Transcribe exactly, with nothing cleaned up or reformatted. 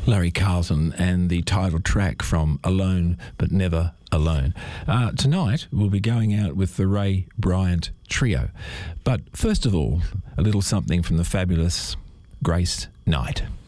Larry Carlton and the title track from Alone But Never Alone. Uh, tonight we'll be going out with the Ray Bryant Trio. But first of all, a little something from the fabulous Grace Knight.